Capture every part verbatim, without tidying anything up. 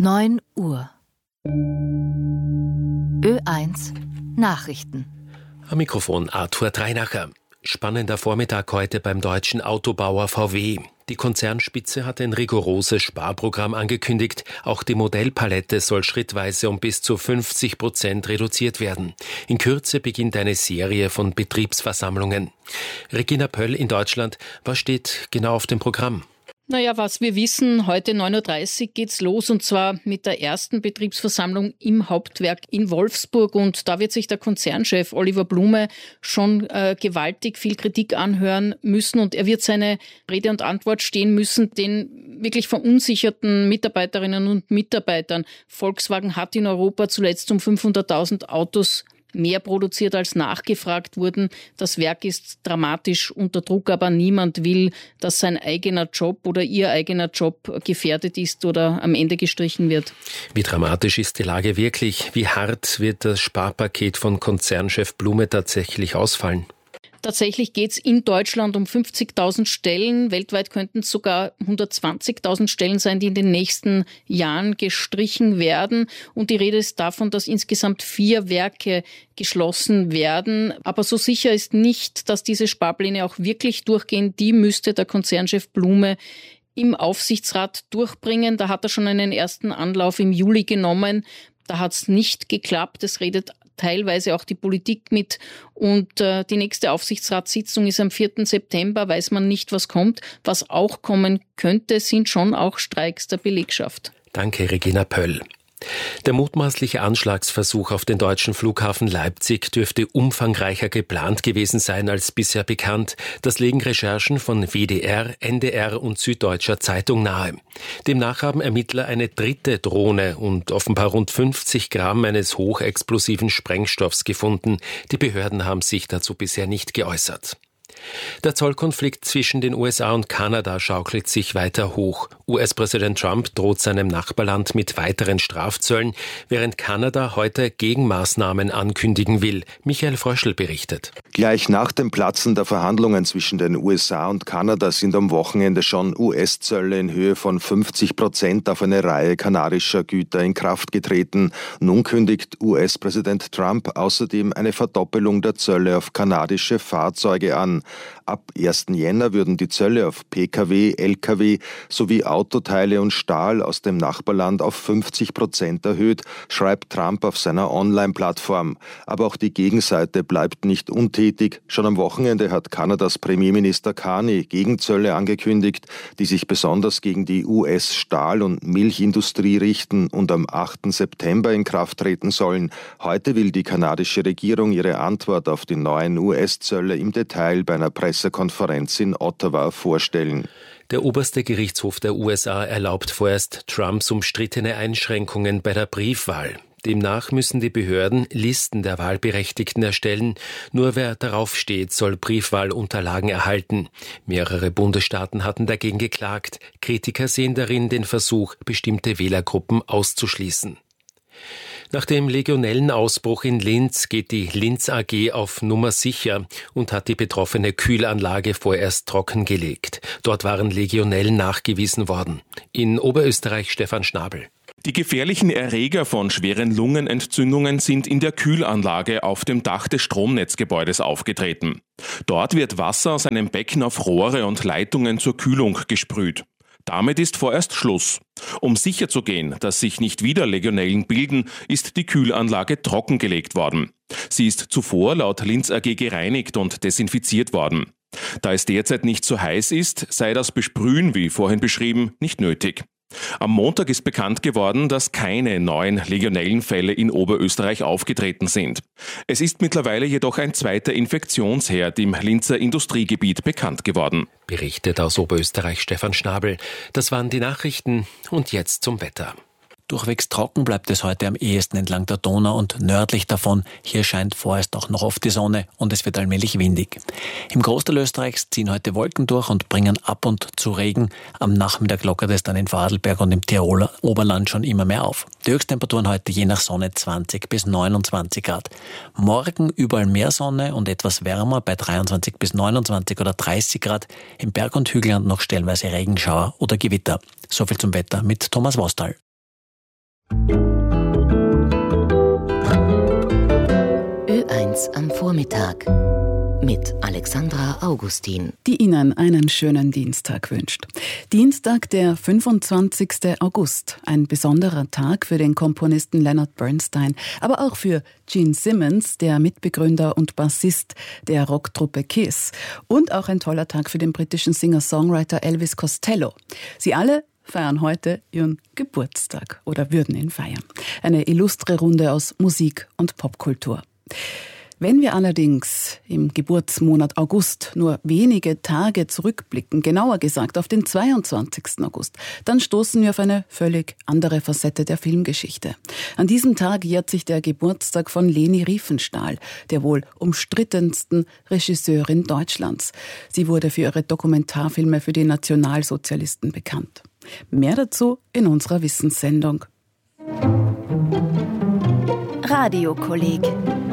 neun Uhr. Ö eins Nachrichten. Am Mikrofon Arthur Dreinacher. Spannender Vormittag heute beim deutschen Autobauer V W. Die Konzernspitze hat ein rigoroses Sparprogramm angekündigt. Auch die Modellpalette soll schrittweise um bis zu fünfzig Prozent reduziert werden. In Kürze beginnt eine Serie von Betriebsversammlungen. Regina Pöll in Deutschland. Was steht genau auf dem Programm? Naja, was wir wissen, heute neun Uhr dreißig geht's los und zwar mit der ersten Betriebsversammlung im Hauptwerk in Wolfsburg und da wird sich der Konzernchef Oliver Blume schon äh, gewaltig viel Kritik anhören müssen und er wird seine Rede und Antwort stehen müssen den wirklich verunsicherten Mitarbeiterinnen und Mitarbeitern. Volkswagen hat in Europa zuletzt um fünfhunderttausend Autos mehr produziert als nachgefragt wurden. Das Werk ist dramatisch unter Druck, aber niemand will, dass sein eigener Job oder ihr eigener Job gefährdet ist oder am Ende gestrichen wird. Wie dramatisch ist die Lage wirklich? Wie hart wird das Sparpaket von Konzernchef Blume tatsächlich ausfallen? Tatsächlich geht es in Deutschland um fünfzigtausend Stellen. Weltweit könnten es sogar hundertzwanzigtausend Stellen sein, die in den nächsten Jahren gestrichen werden. Und die Rede ist davon, dass insgesamt vier Werke geschlossen werden. Aber so sicher ist nicht, dass diese Sparpläne auch wirklich durchgehen. Die müsste der Konzernchef Blume im Aufsichtsrat durchbringen. Da hat er schon einen ersten Anlauf im Juli genommen. Da hat es nicht geklappt. Es redet teilweise auch die Politik mit und äh, die nächste Aufsichtsratssitzung ist am vierten September, weiß man nicht, was kommt. Was auch kommen könnte, sind schon auch Streiks der Belegschaft. Danke, Regina Pöll. Der mutmaßliche Anschlagsversuch auf den deutschen Flughafen Leipzig dürfte umfangreicher geplant gewesen sein als bisher bekannt. Das legen Recherchen von W D R, N D R und Süddeutscher Zeitung nahe. Demnach haben Ermittler eine dritte Drohne und offenbar rund fünfzig Gramm eines hochexplosiven Sprengstoffs gefunden. Die Behörden haben sich dazu bisher nicht geäußert. Der Zollkonflikt zwischen den U S A und Kanada schaukelt sich weiter hoch. U S-Präsident Trump droht seinem Nachbarland mit weiteren Strafzöllen, während Kanada heute Gegenmaßnahmen ankündigen will. Michael Fröschl berichtet. Gleich nach dem Platzen der Verhandlungen zwischen den U S A und Kanada sind am Wochenende schon U S-Zölle in Höhe von fünfzig Prozent auf eine Reihe kanadischer Güter in Kraft getreten. Nun kündigt U S-Präsident Trump außerdem eine Verdoppelung der Zölle auf kanadische Fahrzeuge an. Ab ersten Jänner würden die Zölle auf Pkw, Lkw sowie Autoteile und Stahl aus dem Nachbarland auf fünfzig Prozent erhöht, schreibt Trump auf seiner Online-Plattform. Aber auch die Gegenseite bleibt nicht untätig. Schon am Wochenende hat Kanadas Premierminister Carney Gegenzölle angekündigt, die sich besonders gegen die U S-Stahl- und Milchindustrie richten und am achten September in Kraft treten sollen. Heute will die kanadische Regierung ihre Antwort auf die neuen U S-Zölle im Detail bei einer Pressekonferenz in Ottawa vorstellen. Der oberste Gerichtshof der U S A erlaubt vorerst Trumps umstrittene Einschränkungen bei der Briefwahl. Demnach müssen die Behörden Listen der Wahlberechtigten erstellen. Nur wer darauf steht, soll Briefwahlunterlagen erhalten. Mehrere Bundesstaaten hatten dagegen geklagt. Kritiker sehen darin den Versuch, bestimmte Wählergruppen auszuschließen. Nach dem Legionellenausbruch in Linz geht die Linz A G auf Nummer sicher und hat die betroffene Kühlanlage vorerst trockengelegt. Dort waren Legionellen nachgewiesen worden. In Oberösterreich Stefan Schnabel. Die gefährlichen Erreger von schweren Lungenentzündungen sind in der Kühlanlage auf dem Dach des Stromnetzgebäudes aufgetreten. Dort wird Wasser aus einem Becken auf Rohre und Leitungen zur Kühlung gesprüht. Damit ist vorerst Schluss. Um sicherzugehen, dass sich nicht wieder Legionellen bilden, ist die Kühlanlage trockengelegt worden. Sie ist zuvor laut Linz A G gereinigt und desinfiziert worden. Da es derzeit nicht so heiß ist, sei das Besprühen, wie vorhin beschrieben, nicht nötig. Am Montag ist bekannt geworden, dass keine neuen Legionellenfälle in Oberösterreich aufgetreten sind. Es ist mittlerweile jedoch ein zweiter Infektionsherd im Linzer Industriegebiet bekannt geworden. Berichtet aus Oberösterreich Stefan Schnabel. Das waren die Nachrichten und jetzt zum Wetter. Durchwegs trocken bleibt es heute am ehesten entlang der Donau und nördlich davon. Hier scheint vorerst auch noch oft die Sonne und es wird allmählich windig. Im Großteil Österreichs ziehen heute Wolken durch und bringen ab und zu Regen. Am Nachmittag lockert es dann in Vorarlberg und im Tiroler Oberland schon immer mehr auf. Die Höchsttemperaturen heute je nach Sonne zwanzig bis neunundzwanzig Grad. Morgen überall mehr Sonne und etwas wärmer bei dreiundzwanzig bis neunundzwanzig oder dreißig Grad. Im Berg- und Hügelland noch stellenweise Regenschauer oder Gewitter. Soviel zum Wetter mit Thomas Wostal. Ö eins am Vormittag mit Alexandra Augustin, die Ihnen einen schönen Dienstag wünscht. Dienstag, der fünfundzwanzigster August. Ein besonderer Tag für den Komponisten Leonard Bernstein, aber auch für Gene Simmons, der Mitbegründer und Bassist der Rocktruppe Kiss. Und auch ein toller Tag für den britischen Singer-Songwriter Elvis Costello. Sie alle feiern heute ihren Geburtstag oder würden ihn feiern. Eine illustre Runde aus Musik und Popkultur. Wenn wir allerdings im Geburtsmonat August nur wenige Tage zurückblicken, genauer gesagt auf den zweiundzwanzigsten August, dann stoßen wir auf eine völlig andere Facette der Filmgeschichte. An diesem Tag jährt sich der Geburtstag von Leni Riefenstahl, der wohl umstrittensten Regisseurin Deutschlands. Sie wurde für ihre Dokumentarfilme für die Nationalsozialisten bekannt. Mehr dazu in unserer Wissenssendung. Radiokolleg.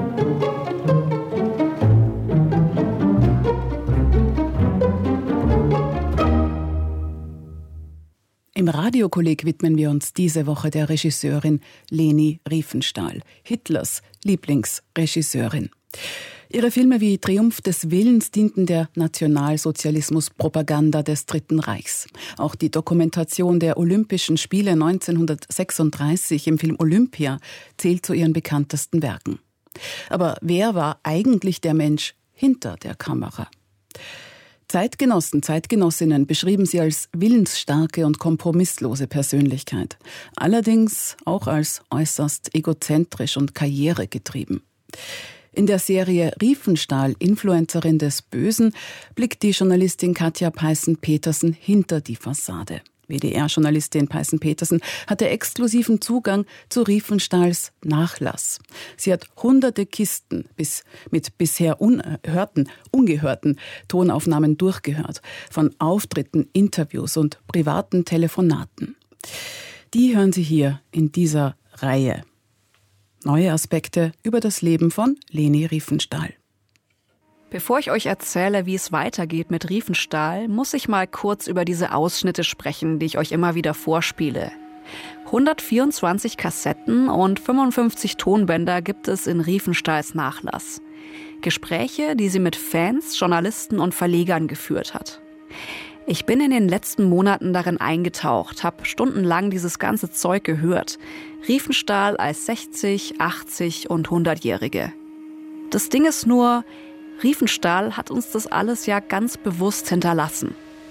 Im Radiokolleg widmen wir uns diese Woche der Regisseurin Leni Riefenstahl, Hitlers Lieblingsregisseurin. Ihre Filme wie Triumph des Willens dienten der Nationalsozialismus-Propaganda des Dritten Reichs. Auch die Dokumentation der Olympischen Spiele neunzehnhundertsechsunddreißig im Film Olympia zählt zu ihren bekanntesten Werken. Aber wer war eigentlich der Mensch hinter der Kamera? Zeitgenossen, Zeitgenossinnen beschrieben sie als willensstarke und kompromisslose Persönlichkeit. Allerdings auch als äußerst egozentrisch und karrieregetrieben. In der Serie Riefenstahl, Influencerin des Bösen, blickt die Journalistin Katja Peißen-Petersen hinter die Fassade. W D R-Journalistin Peißen-Petersen hatte exklusiven Zugang zu Riefenstahls Nachlass. Sie hat hunderte Kisten bis, mit bisher unerhörten, ungehörten Tonaufnahmen durchgehört, von Auftritten, Interviews und privaten Telefonaten. Die hören Sie hier in dieser Reihe. Neue Aspekte über das Leben von Leni Riefenstahl. Bevor ich euch erzähle, wie es weitergeht mit Riefenstahl, muss ich mal kurz über diese Ausschnitte sprechen, die ich euch immer wieder vorspiele. hundertvierundzwanzig Kassetten und fünfundfünfzig Tonbänder gibt es in Riefenstahls Nachlass. Gespräche, die sie mit Fans, Journalisten und Verlegern geführt hat. Ich bin in den letzten Monaten darin eingetaucht, habe stundenlang dieses ganze Zeug gehört. Riefenstahl als sechzig-, achtzig- und hundertjährige. Das Ding ist nur, Riefenstahl hat uns das alles ja ganz bewusst hinterlassen.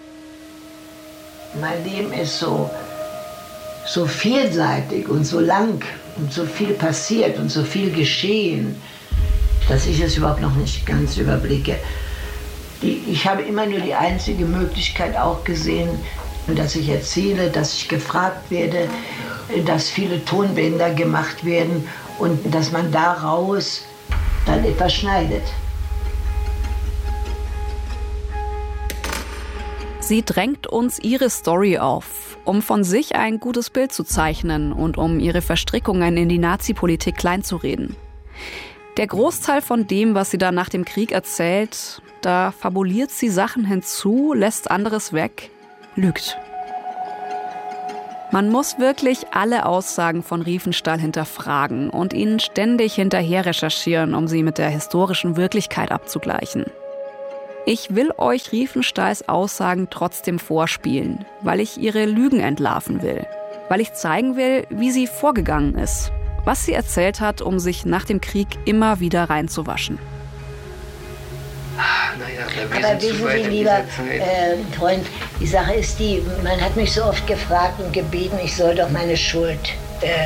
Mein Leben ist so, so vielseitig und so lang und so viel passiert und so viel geschehen, dass ich es überhaupt noch nicht ganz überblicke. Die, ich habe immer nur die einzige Möglichkeit auch gesehen, dass ich erzähle, dass ich gefragt werde, dass viele Tonbänder gemacht werden und dass man daraus dann etwas schneidet. Sie drängt uns ihre Story auf, um von sich ein gutes Bild zu zeichnen und um ihre Verstrickungen in die Nazi-Politik kleinzureden. Der Großteil von dem, was sie da nach dem Krieg erzählt, da fabuliert sie Sachen hinzu, lässt anderes weg, lügt. Man muss wirklich alle Aussagen von Riefenstahl hinterfragen und ihnen ständig hinterher recherchieren, um sie mit der historischen Wirklichkeit abzugleichen. Ich will euch Riefenstahls Aussagen trotzdem vorspielen, weil ich ihre Lügen entlarven will. Weil ich zeigen will, wie sie vorgegangen ist. Was sie erzählt hat, um sich nach dem Krieg immer wieder reinzuwaschen. Naja, aber wissen Sie, lieber äh, Freund, die Sache ist die, man hat mich so oft gefragt und gebeten, ich soll doch meine Schuld